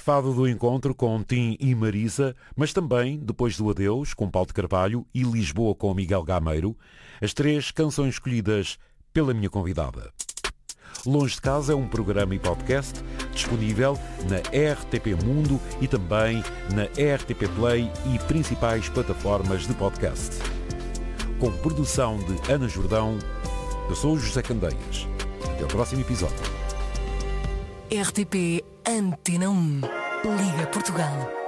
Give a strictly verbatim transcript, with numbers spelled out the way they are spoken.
Fado do Encontro com Tim e Marisa, mas também Depois do Adeus com Paulo de Carvalho e Lisboa com Miguel Gameiro, as três canções escolhidas pela minha convidada. Longe de Casa é um programa e podcast disponível na R T P Mundo e também na R T P Play e principais plataformas de podcast. Com produção de Ana Jordão, eu sou o José Candeias. Até o próximo episódio. R T P Antena um. Liga Portugal.